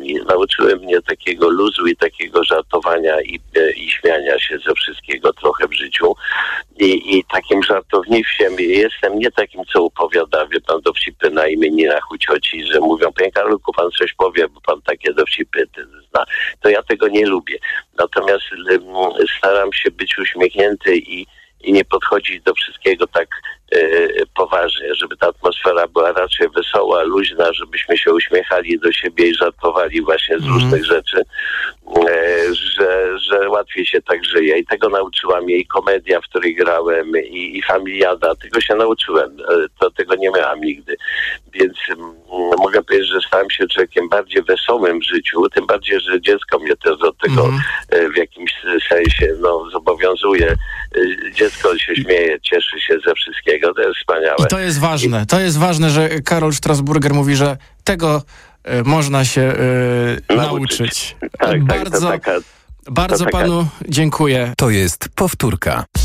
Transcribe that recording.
nauczyły mnie takiego luzu i takiego żartowania i śmiania się ze wszystkiego trochę w życiu. I takim żartownikiem jestem nie takim, co opowiada, wie pan, dowcipy na imieninach u cioci, że mówią, panie Karolku, pan coś powie, bo pan takie dowcipy zna. To ja tego nie lubię. Natomiast staram się być uśmiechnięty i nie podchodzić do wszystkiego tak poważnie, żeby ta atmosfera była raczej wesoła, luźna, żebyśmy się uśmiechali do siebie i żartowali właśnie z różnych rzeczy, że łatwiej się tak żyje. I tego nauczyła mnie i komedia, w której grałem, i familiada. Tego się nauczyłem. Tego nie miałam nigdy. Więc mogę powiedzieć, że stałem się człowiekiem bardziej wesołym w życiu, tym bardziej, że dziecko mnie też do tego w jakimś sensie zobowiązuje. Dziecko się śmieje, cieszy się ze wszystkiego. To jest wspaniałe. I to jest ważne. To jest ważne, że Karol Strasburger mówi, że tego można się nauczyć. Tak, bardzo panu dziękuję. To jest powtórka.